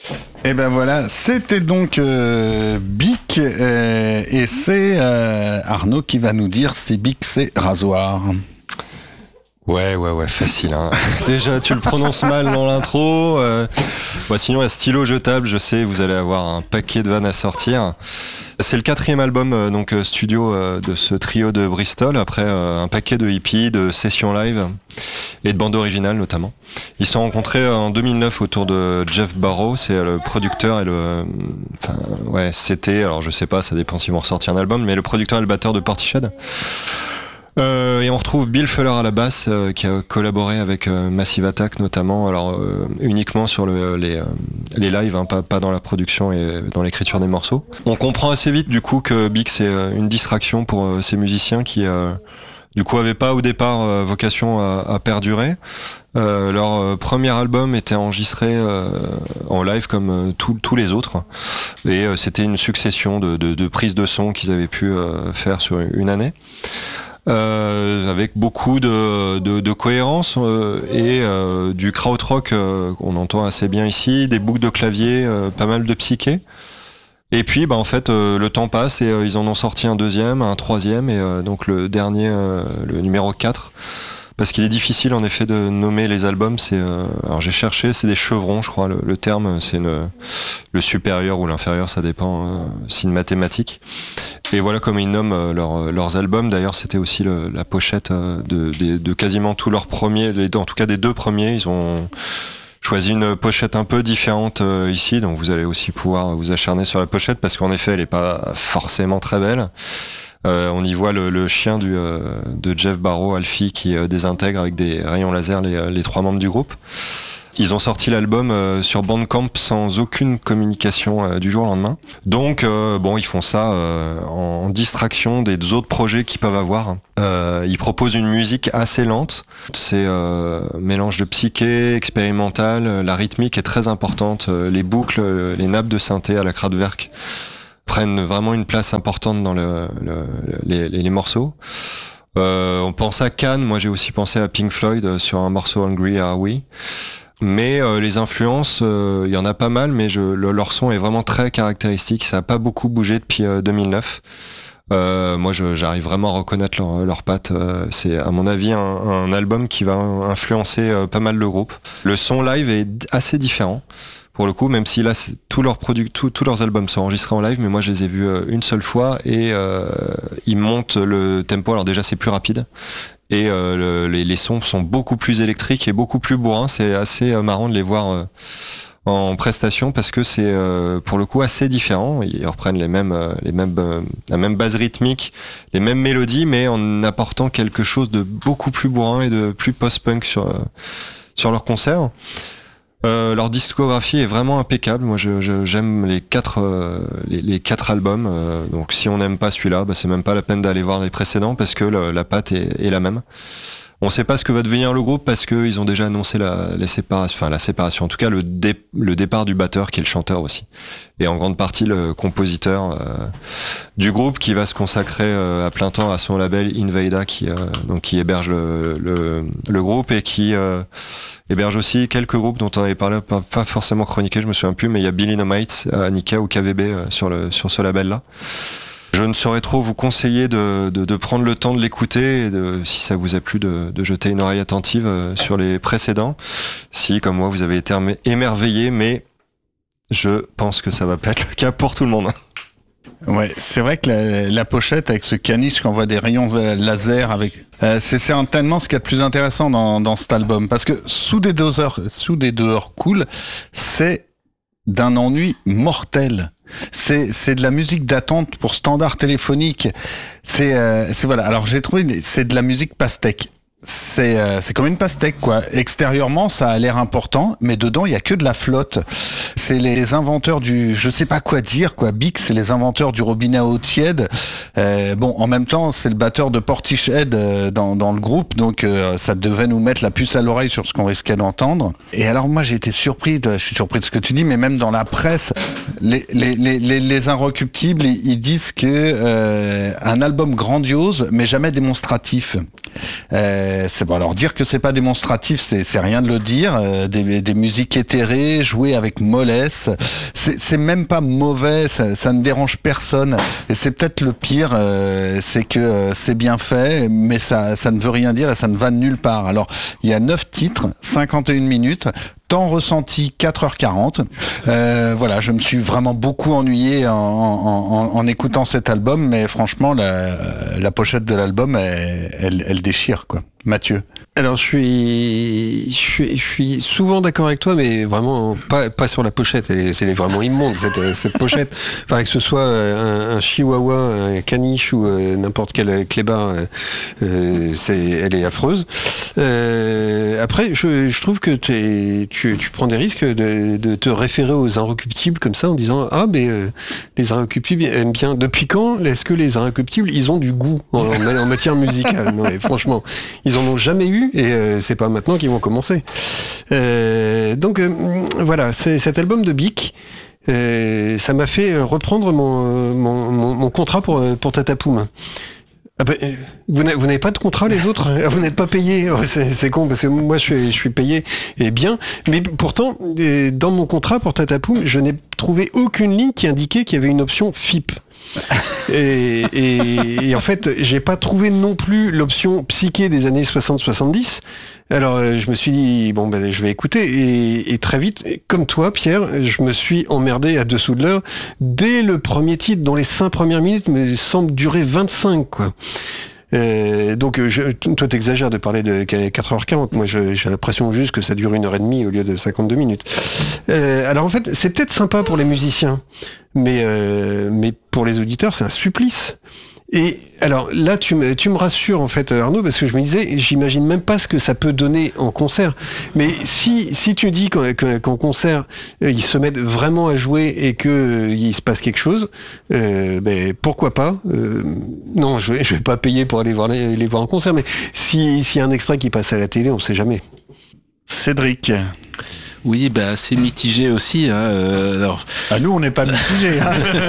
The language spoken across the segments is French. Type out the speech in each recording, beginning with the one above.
Et ben voilà, c'était donc Bic et c'est Arnaud qui va nous dire si Bic c'est rasoir. Ouais, facile. Hein. Déjà, tu le prononces mal dans l'intro. Sinon, un stylo jetable, je sais, vous allez avoir un paquet de vannes à sortir. C'est le 4e album studio de ce trio de Bristol, après un paquet de hippies, de sessions live et de bandes originales notamment. Ils se sont rencontrés en 2009 autour de Jeff Barrow, c'est le producteur et c'était, alors je sais pas, ça dépend s'ils vont ressortir un album, mais le producteur et le batteur de Portishead. Et on retrouve Bill Fuller à la basse qui a collaboré avec Massive Attack notamment, alors uniquement sur les lives, hein, pas dans la production et dans l'écriture des morceaux. On comprend assez vite du coup que Bic c'est une distraction pour ces musiciens qui du coup avaient pas au départ vocation à perdurer. Leur premier album était enregistré en live comme tous les autres et c'était une succession de prises de son qu'ils avaient pu faire sur une année. Avec beaucoup de cohérence et du krautrock qu'on entend assez bien ici, des boucles de clavier, pas mal de psyché. Et puis en fait le temps passe et ils en ont sorti un deuxième, un troisième et donc le dernier, le numéro 4. Parce qu'il est difficile en effet de nommer les albums, alors j'ai cherché, c'est des chevrons je crois, le terme c'est le supérieur ou l'inférieur, ça dépend, c'est une mathématique. Et voilà comme ils nomment leurs albums, d'ailleurs c'était aussi la pochette de quasiment tous leurs premiers, en tout cas des 2 premiers, ils ont choisi une pochette un peu différente ici, donc vous allez aussi pouvoir vous acharner sur la pochette parce qu'en effet elle est pas forcément très belle. On y voit le chien de Jeff Barrow, Alfie, qui désintègre avec des rayons laser les 3 membres du groupe. Ils ont sorti l'album sur Bandcamp sans aucune communication du jour au lendemain. Donc ils font ça en distraction des autres projets qu'ils peuvent avoir. Ils proposent une musique assez lente. C'est mélange de psyché, expérimental. La rythmique est très importante. Les boucles, les nappes de synthé à la Kraftwerk prennent vraiment une place importante dans les morceaux. On pense à Can, moi j'ai aussi pensé à Pink Floyd sur un morceau Hungry Are We. Mais les influences, il y en a pas mal, mais leur son est vraiment très caractéristique. Ça n'a pas beaucoup bougé depuis 2009. Moi, j'arrive vraiment à reconnaître leurs pattes. C'est, à mon avis, un album qui va influencer pas mal le groupe. Le son live est assez différent. Pour le coup, même si là, tous leurs albums sont enregistrés en live, mais moi, je les ai vus une seule fois et ils montent le tempo. Alors déjà, c'est plus rapide. Et les sons sont beaucoup plus électriques et beaucoup plus bourrins. C'est assez marrant de les voir en prestation parce que c'est pour le coup assez différent. Ils reprennent la même base rythmique, les mêmes mélodies, mais en apportant quelque chose de beaucoup plus bourrin et de plus post-punk sur leur concert. Leur discographie est vraiment impeccable. Moi, j'aime les 4 albums. Donc, si on n'aime pas celui-là, c'est même pas la peine d'aller voir les précédents parce que la patte est la même. On sait pas ce que va devenir le groupe parce qu'ils ont déjà annoncé la séparation. En tout cas, le départ du batteur qui est le chanteur aussi. Et en grande partie le compositeur du groupe qui va se consacrer à plein temps à son label Invada qui héberge le groupe et qui héberge aussi quelques groupes dont on avait parlé, pas forcément chroniqué, je me souviens plus, mais il y a Billy No Mites, Annika ou KVB sur ce label-là. Je ne saurais trop vous conseiller de prendre le temps de l'écouter et si ça vous a plu de jeter une oreille attentive sur les précédents. Si, comme moi, vous avez été émerveillé, mais je pense que ça va pas être le cas pour tout le monde. Ouais, c'est vrai que la pochette avec ce caniche qui envoie des rayons laser c'est certainement ce qu'il y a de plus intéressant dans cet album parce que sous des dehors cool, c'est d'un ennui mortel. C'est de la musique d'attente pour standard téléphonique. C'est voilà. Alors j'ai trouvé c'est de la musique pastèque. C'est comme une pastèque quoi. Extérieurement ça a l'air important, mais dedans il y a que de la flotte. C'est les inventeurs du, je sais pas quoi dire quoi. Bic, c'est les inventeurs du robinet à eau tiède. En même temps c'est le batteur de Portishead dans le groupe, donc ça devait nous mettre la puce à l'oreille sur ce qu'on risquait d'entendre. Et alors moi j'ai été surpris je suis surpris de ce que tu dis, mais même dans la presse, les Inrecuptibles ils disent que un album grandiose mais jamais démonstratif. c'est bon. Alors dire que c'est pas démonstratif, c'est rien de le dire. Des musiques éthérées, jouées avec mollesse, c'est même pas mauvais. Ça ne dérange personne. Et c'est peut-être le pire, c'est que c'est bien fait, mais ça ne veut rien dire et ça ne va nulle part. Alors il y a 9 titres, 51 minutes. Temps ressenti 4h40. Voilà, je me suis vraiment beaucoup ennuyé en écoutant cet album, mais franchement, la pochette de l'album, elle déchire, quoi. Mathieu. Alors je suis souvent d'accord avec toi, mais vraiment pas sur la pochette. Elle est vraiment immonde cette pochette. Enfin, que ce soit un chihuahua, un caniche ou n'importe quel clébard, elle est affreuse. Après, je trouve que tu prends des risques de te référer aux Inrecuptibles comme ça en disant les Inrecuptibles aiment bien. Depuis quand est-ce que les Inrecuptibles ils ont du goût en matière musicale? Non, mais franchement, ils en ont jamais eu et c'est pas maintenant qu'ils vont commencer. Donc voilà, c'est cet album de Bic. Ça m'a fait reprendre mon contrat pour Tatapoum. Ah bah, vous n'avez pas de contrat les autres? Vous n'êtes pas payé? C'est con parce que moi je suis payé et bien, mais pourtant dans mon contrat pour Tatapoum, je n'ai trouvé aucune ligne qui indiquait qu'il y avait une option FIP. Et en fait, j'ai pas trouvé non plus l'option psyché des années 60-70. Alors je me suis dit je vais écouter et très vite, comme toi Pierre, je me suis emmerdé à dessous de l'heure dès le premier titre, dont les 5 premières minutes me semblent durer 25 quoi. Donc toi t'exagères de parler de 4h40, moi j'ai l'impression juste que ça dure 1h30 au lieu de 52 minutes. Alors en fait c'est peut-être sympa pour les musiciens, mais pour les auditeurs c'est un supplice. Et alors là, tu me rassures en fait, Arnaud, parce que je me disais, j'imagine même pas ce que ça peut donner en concert. Mais si tu dis qu'en concert ils se mettent vraiment à jouer et que il se passe quelque chose, pourquoi pas. Non, je vais pas payer pour aller les voir en concert, mais s'il y a un extrait qui passe à la télé, on sait jamais. Cédric. Oui, assez mitigé aussi. Alors... nous, on n'est pas mitigé.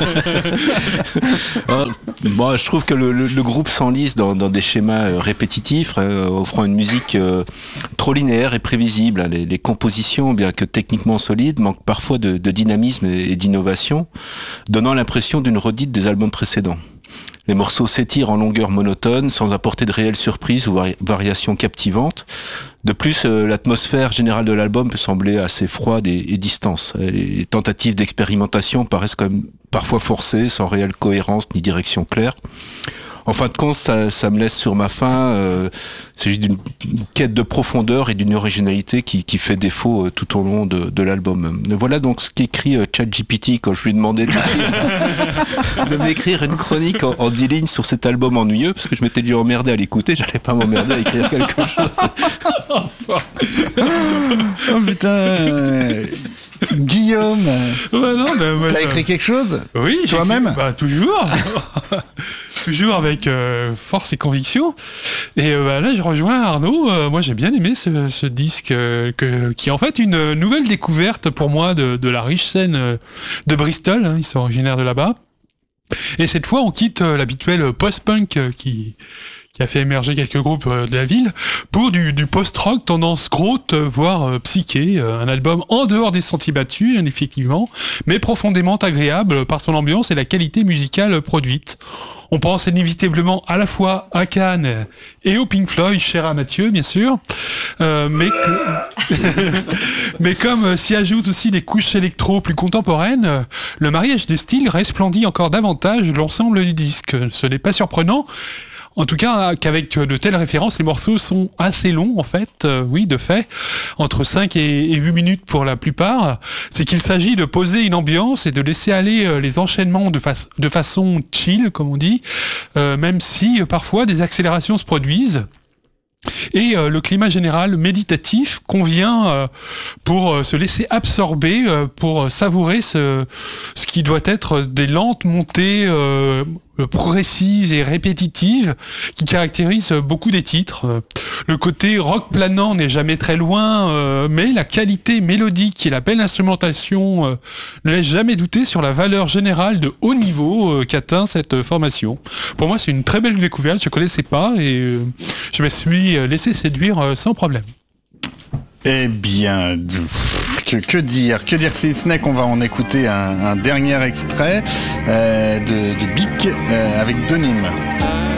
Je trouve que le groupe s'enlise dans des schémas répétitifs, offrant une musique trop linéaire et prévisible. Les compositions, bien que techniquement solides, manquent parfois de dynamisme et d'innovation, donnant l'impression d'une redite des albums précédents. Les morceaux s'étirent en longueur monotone, sans apporter de réelles surprises ou variations captivantes. De plus, l'atmosphère générale de l'album peut sembler assez froide et distante. Les tentatives d'expérimentation paraissent quand même parfois forcées, sans réelle cohérence ni direction claire. En fin de compte, ça me laisse sur ma faim. Il s'agit d'une quête de profondeur et d'une originalité qui fait défaut tout au long de l'album. Voilà donc ce qu'écrit ChatGPT quand je lui ai demandé de m'écrire une chronique en 10 lignes sur cet album ennuyeux, parce que je m'étais déjà emmerdé à l'écouter, j'allais pas m'emmerder à écrire quelque chose. Oh putain. Guillaume, t'as écrit quelque chose? Oui, toi-même? Toujours. Toujours avec force et conviction. Et là, je rejoins Arnaud. Moi, j'ai bien aimé ce disque qui est en fait une nouvelle découverte pour moi de la riche scène de Bristol. Hein, ils sont originaires de là-bas. Et cette fois, on quitte l'habituel post-punk qui a fait émerger quelques groupes de la ville, pour du post-rock tendance grotte, voire psyché, un album en dehors des sentiers battus, effectivement, mais profondément agréable par son ambiance et la qualité musicale produite. On pense inévitablement à la fois à Cannes et au Pink Floyd, cher à Mathieu, bien sûr, mais comme s'y ajoutent aussi des couches électro plus contemporaines, le mariage des styles resplendit encore davantage l'ensemble du disque. Ce n'est pas surprenant, en tout cas, qu'avec de telles références, les morceaux sont assez longs, en fait, oui, de fait, entre 5 et 8 minutes pour la plupart. C'est qu'il s'agit de poser une ambiance et de laisser aller les enchaînements de façon chill, comme on dit, même si parfois des accélérations se produisent. Et le climat général méditatif convient pour se laisser absorber, pour savourer ce qui doit être des lentes montées progressive et répétitive qui caractérise beaucoup des titres. Le côté rock planant n'est jamais très loin, mais la qualité mélodique et la belle instrumentation ne laissent jamais douter sur la valeur générale de haut niveau qu'atteint cette formation. Pour moi, c'est une très belle découverte, je ne connaissais pas et je me suis laissé séduire sans problème. Eh bien, que dire si ce n'est qu'on va en écouter un dernier extrait de Bic avec Denim.